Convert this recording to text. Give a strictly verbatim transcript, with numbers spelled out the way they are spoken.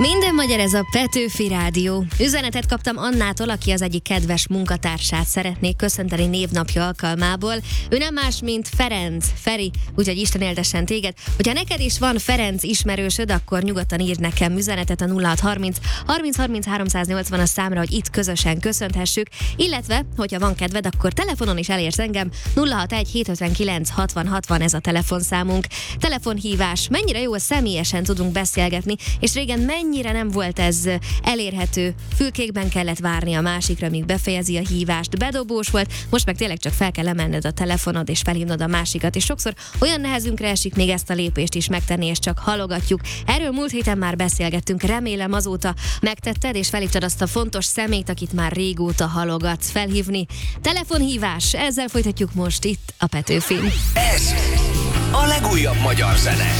Minden magyar, ez a Petőfi Rádió. Üzenetet kaptam Annától, aki az egyik kedves munkatársát szeretnék köszönteni névnapja alkalmából. Ő nem más, mint Ferenc. Feri, úgyhogy Isten éltessen téged. Hogyha neked is van Ferenc ismerősöd, akkor nyugodtan írd nekem üzenetet a nulla hat harminc harminc harminc háromszáznyolcvan a számra, hogy itt közösen köszönthessük. Illetve, hogyha van kedved, akkor telefonon is elérsz engem. nulla hatvanegy hétszázötvenkilenc hatvan hatvan ez a telefonszámunk. Telefonhívás. Mennyire jó, személyesen tudunk beszélgetni, és régen mennyire nem volt ez elérhető. Fülkékben kellett várni a másikra, míg befejezi a hívást. Bedobós volt, most meg tényleg csak fel kell emenned a telefonod, és felhívnod a másikat. És sokszor olyan nehezünkre esik még ezt a lépést is megtenni, és csak halogatjuk. Erről múlt héten már beszélgettünk, remélem azóta megtetted, és felhívtad azt a fontos személyt, akit már régóta halogatsz felhívni. Telefonhívás, ezzel folytatjuk most itt a Petőfin. Ez a legújabb magyar zene.